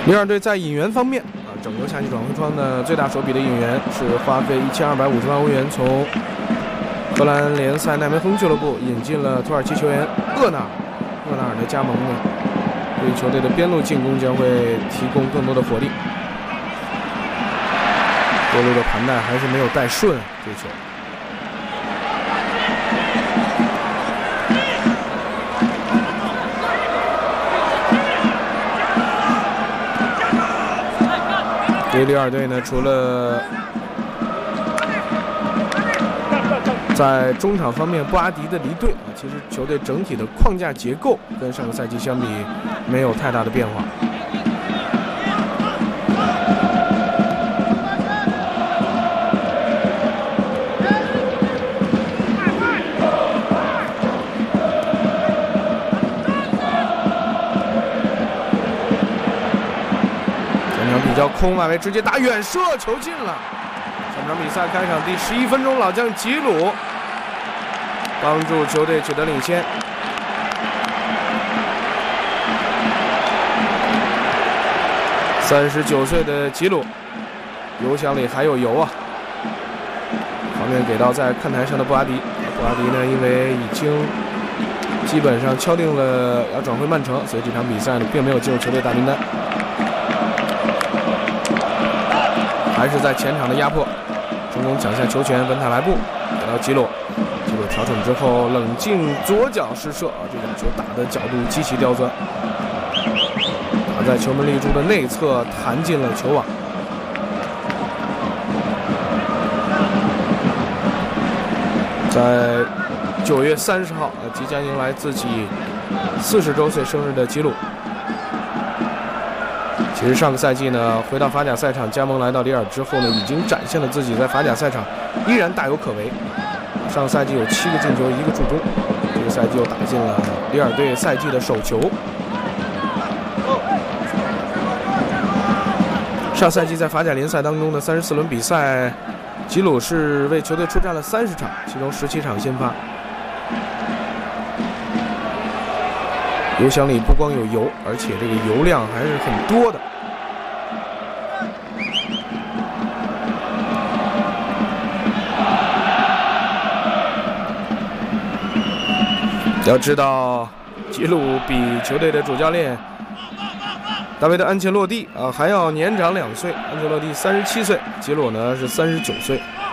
里尔队在引援方面整个夏季转会窗的最大手笔的引援是花费1250万欧元从荷兰联赛奈梅亨俱乐部引进了土耳其球员厄纳尔的加盟呢，对球队的边路进攻将会提供更多的火力。多路的盘带还是没有带顺这球。对里尔队呢，除了在中场方面布阿迪的离队其实球队整体的框架结构跟上个赛季相比没有太大的变化。比较空，外围直接打远射，球进了。本场比赛开场第11分钟，老将吉鲁帮助球队取得领先。39岁的吉鲁，油箱里还有油啊！旁边给到在看台上的布阿迪，呢，因为已经基本上敲定了要转会曼城，所以这场比赛呢并没有进入球队大名单。还是在前场的压迫，成功抢下球权，文塔莱布给到吉鲁调整之后冷静左脚施射这种球打的角度极其刁钻，打在球门立柱的内侧，弹进了球网。在9月30号，即将迎来自己40周岁生日的吉鲁。其实上个赛季呢，回到法甲赛场加盟来到里尔之后呢，已经展现了自己在法甲赛场依然大有可为。上个赛季有7个进球，1个助攻，这个赛季又打进了里尔队赛季的首球。上赛季在法甲联赛当中的34轮比赛，吉鲁是为球队出战了30场，其中17场先发。油箱里不光有油，而且这个油量还是很多的。要知道，吉鲁比球队的主教练大卫的安切洛蒂还要年长2岁。安切洛蒂37岁，吉鲁呢是39岁。